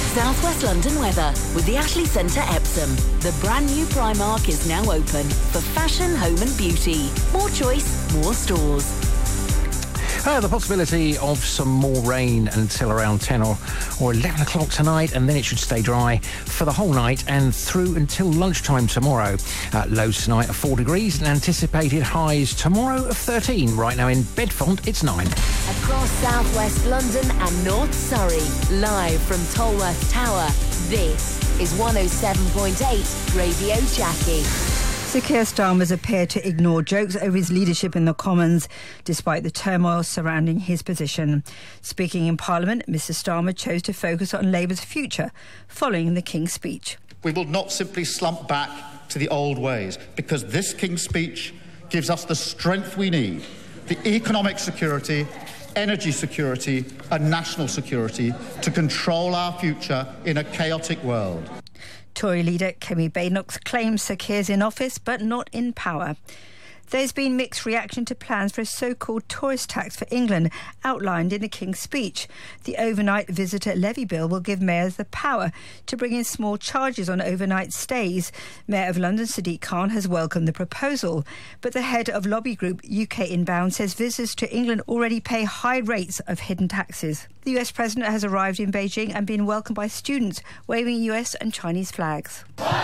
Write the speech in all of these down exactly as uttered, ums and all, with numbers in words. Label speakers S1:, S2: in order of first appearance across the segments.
S1: South West London weather with the Ashley Centre Epsom. The brand new Primark is now open for fashion, home and beauty. More choice, more stores.
S2: Uh, the possibility of some more rain until around ten or, or eleven o'clock tonight, and then it should stay dry for the whole night and through until lunchtime tomorrow. Uh, lows tonight are four degrees and anticipated highs tomorrow of thirteen. Right now in Bedfont, it's nine.
S1: Across South West London and North Surrey, live from Tolworth Tower, this is one oh seven point eight Radio Jackie.
S3: Sir Keir Starmer's appeared to ignore jokes over his leadership in the Commons, despite the turmoil surrounding his position. Speaking in Parliament, Mr Starmer chose to focus on Labour's future following the King's speech.
S4: We will not simply slump back to the old ways, because this King's speech gives us the strength we need, the economic security, energy security and national security to control our future in a chaotic world.
S3: Tory leader Kemi Badenoch claims Sir Keir's in office but not in power. There's been mixed reaction to plans for a so-called tourist tax for England outlined in the King's speech. The overnight visitor levy bill will give mayors the power to bring in small charges on overnight stays. Mayor of London Sadiq Khan has welcomed the proposal, but the head of lobby group U K Inbound says visitors to England already pay high rates of hidden taxes. The U S president has arrived in Beijing and been welcomed by students waving U S and Chinese flags.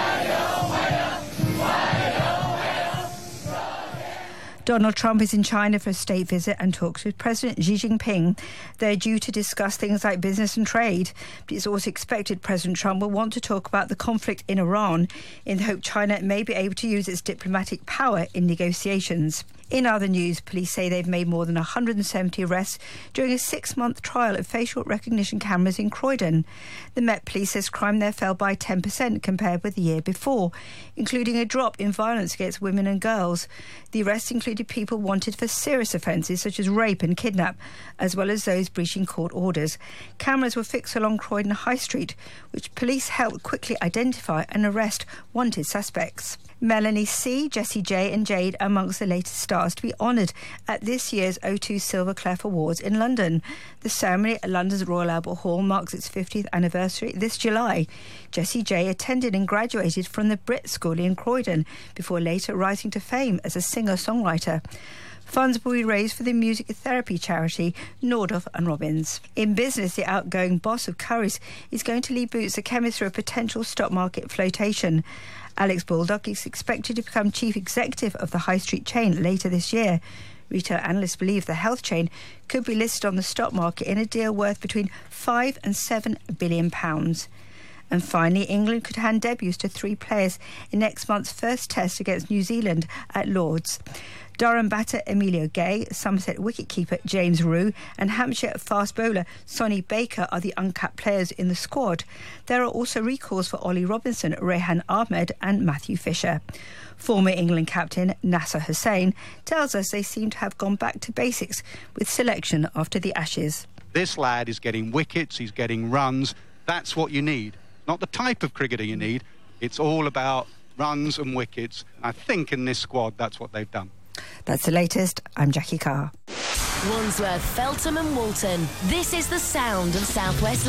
S3: Donald Trump is in China for a state visit and talks with President Xi Jinping. They're due to discuss things like business and trade, but it's also expected President Trump will want to talk about the conflict in Iran in the hope China may be able to use its diplomatic power in negotiations. In other news, police say they've made more than one hundred seventy arrests during a six-month trial of facial recognition cameras in Croydon. The Met Police says crime there fell by ten percent compared with the year before, including a drop in violence against women and girls. The arrests included people wanted for serious offences such as rape and kidnap, as well as those breaching court orders. Cameras were fixed along Croydon High Street, which police helped quickly identify and arrest wanted suspects. Melanie C, Jessie J and Jade are amongst the latest stars to be honoured at this year's O two Silver Clef Awards in London. The ceremony at London's Royal Albert Hall marks its fiftieth anniversary this July. Jessie J attended and graduated from the Brit School in Croydon before later rising to fame as a singer-songwriter. Funds will be raised for the music therapy charity Nordhoff and Robbins. In business, the outgoing boss of Currys is going to lead Boots the chemist through a potential stock market flotation. Alex Baldock is expected to become chief executive of the high street chain later this year. Retail analysts believe the health chain could be listed on the stock market in a deal worth between five and seven billion pounds. And finally, England could hand debuts to three players in next month's first test against New Zealand at Lord's. Durham batter Emilio Gay, Somerset wicketkeeper James Rue and Hampshire fast bowler Sonny Baker are the uncapped players in the squad. There are also recalls for Ollie Robinson, Rehan Ahmed and Matthew Fisher. Former England captain Nasser Hussain tells us they seem to have gone back to basics with selection after the Ashes.
S5: This lad is getting wickets, he's getting runs. That's what you need. Not the type of cricketer you need. It's all about runs and wickets. I think in this squad that's what they've done.
S3: That's the latest. I'm Jackie Carr.
S1: Wandsworth, Feltham and Walton. This is the sound of South West